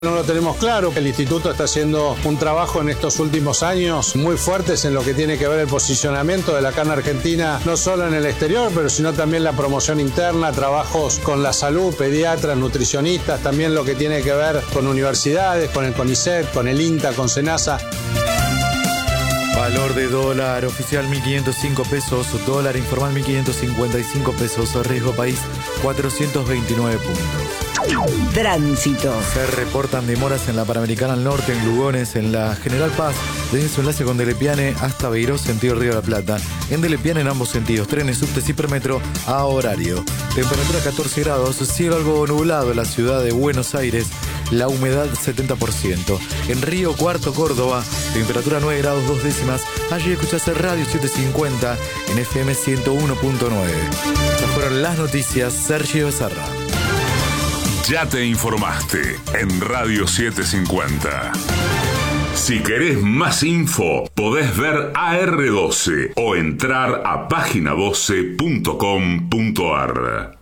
No lo tenemos claro. El instituto está haciendo un trabajo en estos últimos años muy fuertes en lo que tiene que ver el posicionamiento de la carne argentina, no solo en el exterior, pero sino también la promoción interna, trabajos con la salud, pediatras, nutricionistas, también lo que tiene que ver con universidades, con el CONICET, con el INTA, con SENASA. Valor de dólar oficial 1.505 pesos, dólar informal 1.555 pesos, riesgo país 429 puntos. Tránsito. Se reportan demoras en la Panamericana al norte, en Lugones, en la General Paz, desde su enlace con Delepiane hasta Beiró, sentido Río de la Plata. En Delepiane en ambos sentidos, trenes, subtes y permetro a horario. Temperatura 14 grados, cielo algo nublado en la ciudad de Buenos Aires, la humedad 70%. En Río Cuarto, Córdoba, temperatura 9 grados 2 décimas. Allí escuchaste Radio 750 en FM 101.9. Estas fueron las noticias. Sergio Becerra. Ya te informaste en Radio 750. Si querés más info, podés ver AR12 o entrar a página12.com.ar.